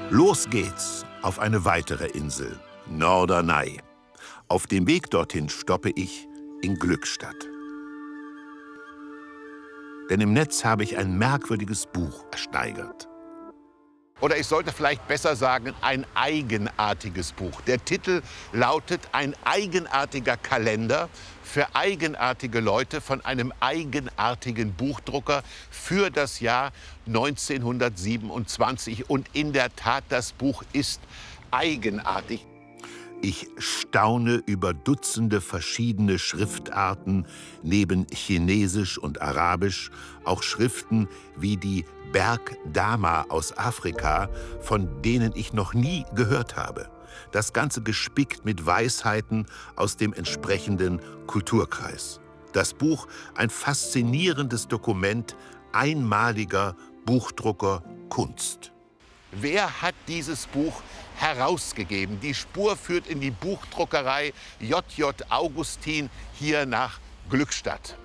Los geht's auf eine weitere Insel, Norderney. Auf dem Weg dorthin stoppe ich in Glückstadt. Denn im Netz habe ich ein merkwürdiges Buch ersteigert. Oder ich sollte vielleicht besser sagen, ein eigenartiges Buch. Der Titel lautet Ein eigenartiger Kalender für eigenartige Leute von einem eigenartigen Buchdrucker für das Jahr 1927. Und in der Tat, das Buch ist eigenartig. Ich staune über Dutzende verschiedene Schriftarten, neben Chinesisch und Arabisch auch Schriften wie die Bergdama aus Afrika, von denen ich noch nie gehört habe. Das Ganze gespickt mit Weisheiten aus dem entsprechenden Kulturkreis. Das Buch ein faszinierendes Dokument einmaliger Buchdruckerkunst. Wer hat dieses Buch herausgegeben? Die Spur führt in die Buchdruckerei J.J. Augustin hier nach Glückstadt.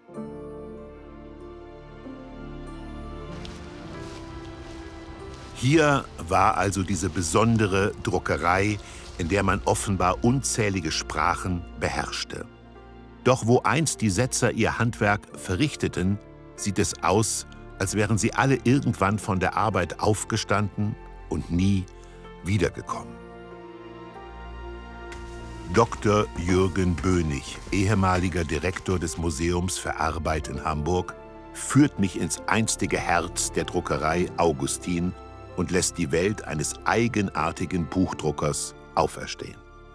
Hier war also diese besondere Druckerei, in der man offenbar unzählige Sprachen beherrschte. Doch wo einst die Setzer ihr Handwerk verrichteten, sieht es aus, als wären sie alle irgendwann von der Arbeit aufgestanden und nie wiedergekommen. Dr. Jürgen Bönig, ehemaliger Direktor des Museums für Arbeit in Hamburg, führt mich ins einstige Herz der Druckerei Augustin und lässt die Welt eines eigenartigen Buchdruckers auferstehen.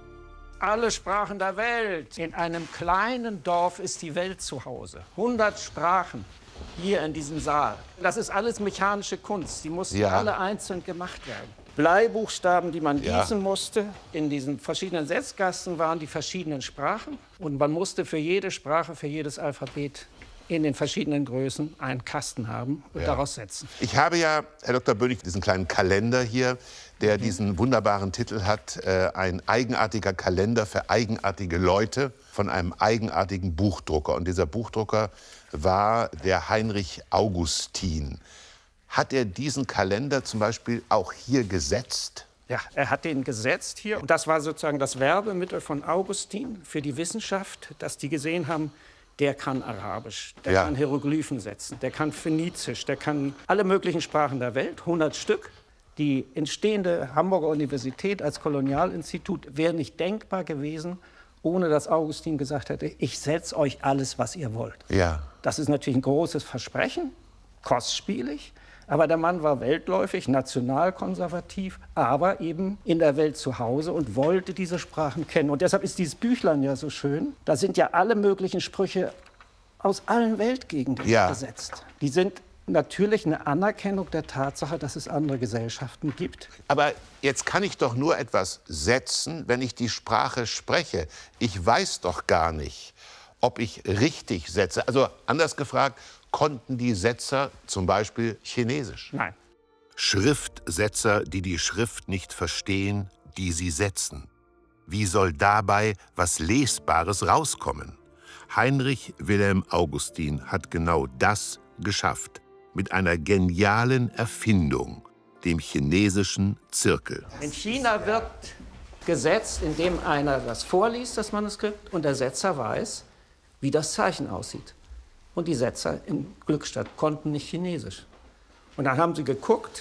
Alle Sprachen der Welt. In einem kleinen Dorf ist die Welt zu Hause. 100 Sprachen hier in diesem Saal. Das ist alles mechanische Kunst. Die mussten alle einzeln gemacht werden. Bleibuchstaben, die man gießen musste. In diesen verschiedenen Setzkasten waren die verschiedenen Sprachen. Und man musste für jede Sprache, für jedes Alphabet in den verschiedenen Größen einen Kasten haben und daraus setzen. Ich habe ja, Herr Dr. Bönig, diesen kleinen Kalender hier, der diesen wunderbaren Titel hat, ein eigenartiger Kalender für eigenartige Leute von einem eigenartigen Buchdrucker. Und dieser Buchdrucker war der Heinrich Augustin. Hat er diesen Kalender zum Beispiel auch hier gesetzt? Ja, er hat den gesetzt hier. Und das war sozusagen das Werbemittel von Augustin für die Wissenschaft, dass die gesehen haben, der kann Arabisch, der kann Hieroglyphen setzen, der kann Phönizisch, der kann alle möglichen Sprachen der Welt, 100 Stück. Die entstehende Hamburger Universität als Kolonialinstitut wäre nicht denkbar gewesen, ohne dass Augustin gesagt hätte, ich setze euch alles, was ihr wollt. Ja. Das ist natürlich ein großes Versprechen, kostspielig, aber der Mann war weltläufig, nationalkonservativ, aber eben in der Welt zu Hause und wollte diese Sprachen kennen. Und deshalb ist dieses Büchlein ja so schön. Da sind ja alle möglichen Sprüche aus allen Weltgegenden gesetzt. Die sind natürlich eine Anerkennung der Tatsache, dass es andere Gesellschaften gibt. Aber jetzt kann ich doch nur etwas setzen, wenn ich die Sprache spreche. Ich weiß doch gar nicht, ob ich richtig setze. Also anders gefragt, konnten die Setzer zum Beispiel Chinesisch? Nein. Schriftsetzer, die die Schrift nicht verstehen, die sie setzen. Wie soll dabei was Lesbares rauskommen? Heinrich Wilhelm Augustin hat genau das geschafft. Mit einer genialen Erfindung, dem chinesischen Zirkel. In China wird gesetzt, indem einer das vorliest, das Manuskript, und der Setzer weiß, wie das Zeichen aussieht. Und die Setzer in Glückstadt konnten nicht Chinesisch. Und dann haben sie geguckt,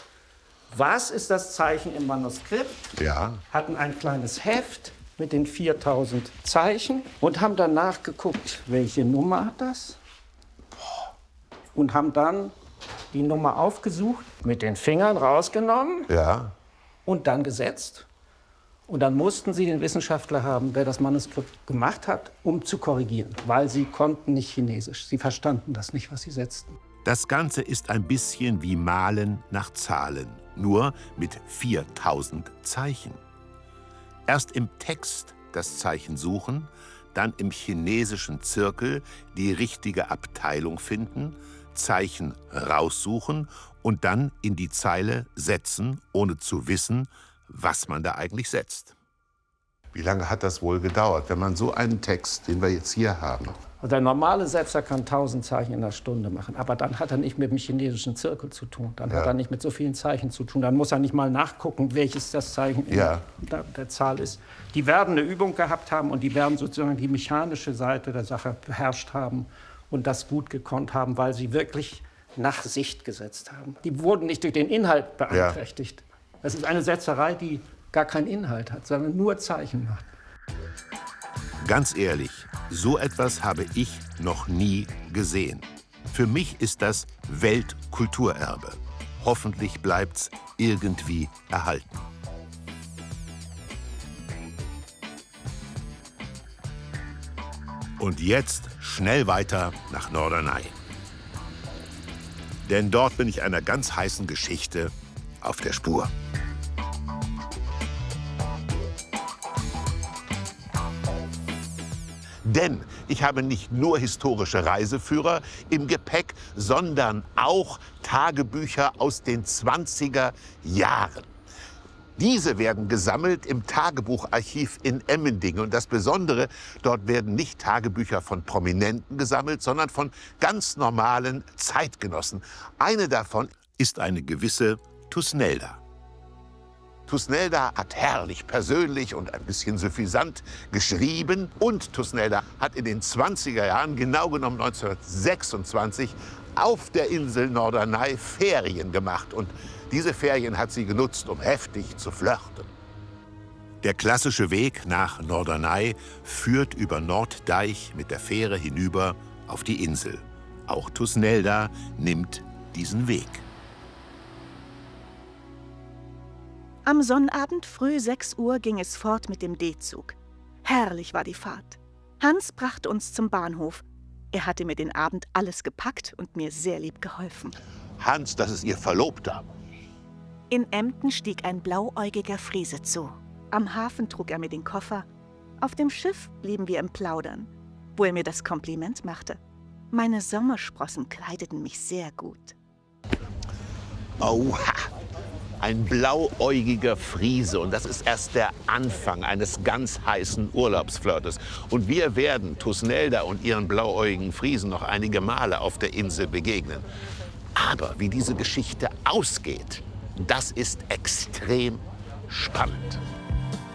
was ist das Zeichen im Manuskript? Ja. Hatten ein kleines Heft mit den 4000 Zeichen und haben dann nachgeguckt, welche Nummer hat das? Und haben dann die Nummer aufgesucht, mit den Fingern rausgenommen und dann gesetzt. Und dann mussten sie den Wissenschaftler haben, der das Manuskript gemacht hat, um zu korrigieren, weil sie konnten nicht Chinesisch. Sie verstanden das nicht, was sie setzten. Das Ganze ist ein bisschen wie Malen nach Zahlen, nur mit 4000 Zeichen. Erst im Text das Zeichen suchen, dann im chinesischen Zirkel die richtige Abteilung finden, Zeichen raussuchen und dann in die Zeile setzen, ohne zu wissen, was man da eigentlich setzt. Wie lange hat das wohl gedauert, wenn man so einen Text, den wir jetzt hier haben, Also der normale Setzer kann 1000 Zeichen in der Stunde machen, aber dann hat er nicht mit dem chinesischen Zirkel zu tun. Dann hat er nicht mit so vielen Zeichen zu tun. Dann muss er nicht mal nachgucken, welches das Zeichen in der Zahl ist. Die werden eine Übung gehabt haben und die werden sozusagen die mechanische Seite der Sache beherrscht haben und das gut gekonnt haben, weil sie wirklich nach Sicht gesetzt haben. Die wurden nicht durch den Inhalt beeinträchtigt. Das ist eine Setzerei, die gar keinen Inhalt hat, sondern nur Zeichen macht. Ganz ehrlich, so etwas habe ich noch nie gesehen. Für mich ist das Weltkulturerbe. Hoffentlich bleibt's irgendwie erhalten. Und jetzt schnell weiter nach Norderney. Denn dort bin ich einer ganz heißen Geschichte auf der Spur. Denn ich habe nicht nur historische Reiseführer im Gepäck, sondern auch Tagebücher aus den 20er Jahren. Diese werden gesammelt im Tagebucharchiv in Emmendingen. Und das Besondere, dort werden nicht Tagebücher von Prominenten gesammelt, sondern von ganz normalen Zeitgenossen. Eine davon ist eine gewisse Thusnelda. Thusnelda hat herrlich persönlich und ein bisschen suffisant geschrieben. Und Thusnelda hat in den 20er Jahren, genau genommen 1926, auf der Insel Norderney Ferien gemacht. Und diese Ferien hat sie genutzt, um heftig zu flirten. Der klassische Weg nach Norderney führt über Norddeich mit der Fähre hinüber auf die Insel. Auch Thusnelda nimmt diesen Weg. Am Sonnabend früh 6 Uhr ging es fort mit dem D-Zug. Herrlich war die Fahrt. Hans brachte uns zum Bahnhof. Er hatte mir den Abend alles gepackt und mir sehr lieb geholfen. Hans, das ist Ihr Verlobter. In Emden stieg ein blauäugiger Friese zu. Am Hafen trug er mir den Koffer. Auf dem Schiff blieben wir im Plaudern, wo er mir das Kompliment machte. Meine Sommersprossen kleideten mich sehr gut. Oha! Ein blauäugiger Friese. Und das ist erst der Anfang eines ganz heißen Urlaubsflirtes. Und wir werden Thusnelda und ihren blauäugigen Friesen noch einige Male auf der Insel begegnen. Aber wie diese Geschichte ausgeht, das ist extrem spannend.